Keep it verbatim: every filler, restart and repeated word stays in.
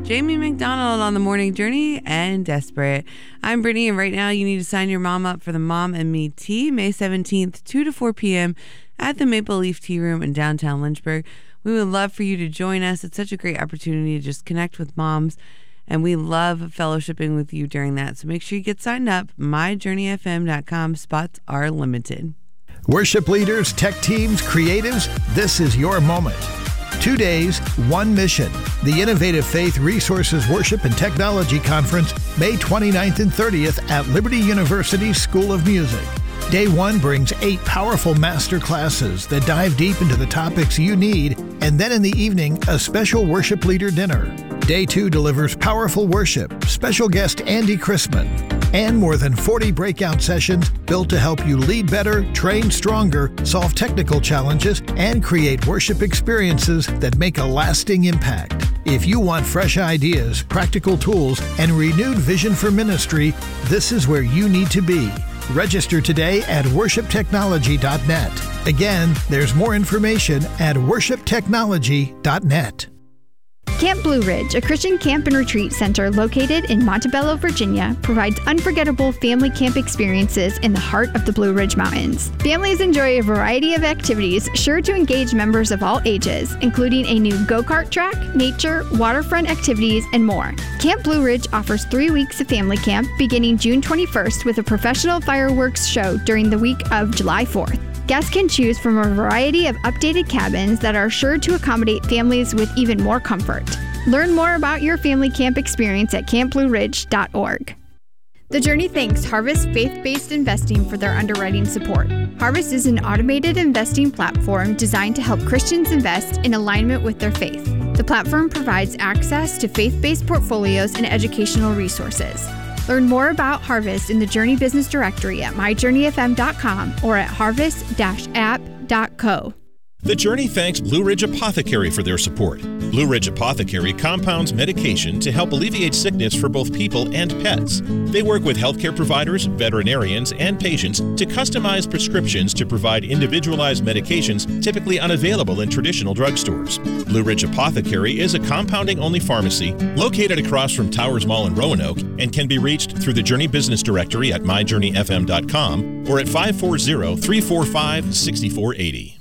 Jamie McDonald on the Morning Journey and Desperate. I'm Brittany, and right now you need to sign your mom up for the Mom and Me Tea, May seventeenth, two to four p.m. at the Maple Leaf Tea Room in downtown Lynchburg. We would love for you to join us. It's such a great opportunity to just connect with moms, and we love fellowshipping with you during that. So make sure you get signed up. my journey f m dot com. Spots are limited. Worship leaders, tech teams, creatives, this is your moment. Two days, one mission. The Innovative Faith Resources Worship and Technology Conference, May twenty-ninth and thirtieth at Liberty University School of Music. Day one brings eight powerful master classes that dive deep into the topics you need, and then in the evening, a special worship leader dinner. Day two delivers powerful worship, special guest Andy Chrisman, and more than forty breakout sessions built to help you lead better, train stronger, solve technical challenges, and create worship experiences that make a lasting impact. If you want fresh ideas, practical tools, and renewed vision for ministry, this is where you need to be. Register today at worship technology dot net. Again, there's more information at worship technology dot net. Camp Blue Ridge, a Christian camp and retreat center located in Montebello, Virginia, provides unforgettable family camp experiences in the heart of the Blue Ridge Mountains. Families enjoy a variety of activities sure to engage members of all ages, including a new go-kart track, nature, waterfront activities, and more. Camp Blue Ridge offers three weeks of family camp beginning June twenty-first with a professional fireworks show during the week of July fourth. Guests can choose from a variety of updated cabins that are sure to accommodate families with even more comfort. Learn more about your family camp experience at camp blue ridge dot org. The Journey thanks Harvest Faith-Based Investing for their underwriting support. Harvest is an automated investing platform designed to help Christians invest in alignment with their faith. The platform provides access to faith-based portfolios and educational resources. Learn more about Harvest in the Journey Business Directory at my journey f m dot com or at harvest dash app dot co. The Journey thanks Blue Ridge Apothecary for their support. Blue Ridge Apothecary compounds medication to help alleviate sickness for both people and pets. They work with healthcare providers, veterinarians, and patients to customize prescriptions to provide individualized medications typically unavailable in traditional drugstores. Blue Ridge Apothecary is a compounding-only pharmacy located across from Towers Mall in Roanoke and can be reached through the Journey Business Directory at my journey f m dot com or at five four zero, three four five, six four eight zero.